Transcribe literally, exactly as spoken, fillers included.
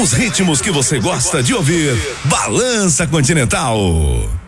Os ritmos que você gosta de ouvir. Balança Continental.